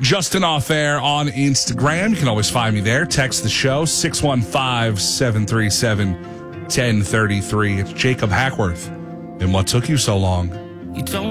Justin Off Air on Instagram. You can always find me there. Text the show, 615-737-1033. It's Jacob Hackworth. And what took you so long? You don't